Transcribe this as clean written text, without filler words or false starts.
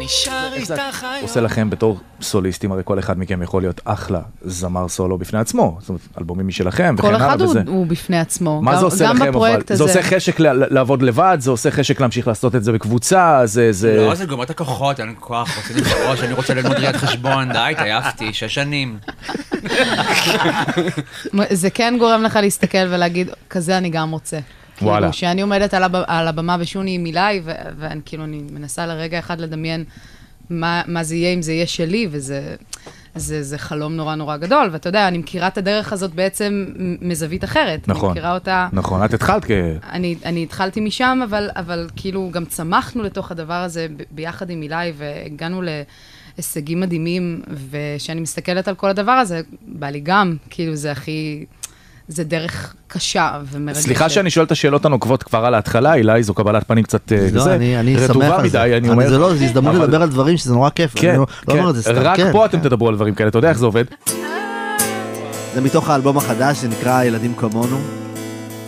נשאר איתך היום. עושה לכם בתור סוליסטים, הרי כל אחד מכם יכול להיות אחלה זמר סולו בפני עצמו, זאת אומרת, אלבומים משלכם וכן הלאה. כל אחד הוא בפני עצמו. מה זה עושה לכם? זה עושה חשק לעבוד לבד, זה עושה חשק להמשיך לעשות את זה בקבוצה, זה... לא, זה גומר את הכוחות, אין כוח, רוצה לפרוש, אני רוצה ללמוד ראיית חשבון, די, תעייפתי, 6 שנים. זה כן גורם לך להסתכל ולהגיד, כזה אני גם רוצה. וואלה. שאני עומדת על הבמה ושוני עם מילי, ואני כאילו, אני מנסה לרגע אחד לדמיין מה זה יהיה, אם זה יהיה שלי, וזה חלום נורא נורא גדול, ואתה יודע, אני מכירה את הדרך הזאת בעצם מזווית אחרת. נכון. אני מכירה אותה... נכון, את התחלת אני התחלתי משם, אבל כאילו גם צמחנו לתוך הדבר הזה ביחד עם מילי, והגענו להישגים מדהימים, ושאני מסתכלת על כל הדבר הזה, בא לי גם, כאילו זה הכי... זה דרך קשה ומרגשת. סליחה שאני שואל את השאלות הנוקבות כבר על ההתחלה, אילי, זו קבלת פנים קצת רטובה מדי, אני אומר. זה לא, זה הזדמנות לדבר על דברים שזה נורא כיף. כן, רק פה אתם תדברו על דברים כאלה, אתה יודע איך זה עובד? זה מתוך האלבום החדש שנקרא ילדים כמונו.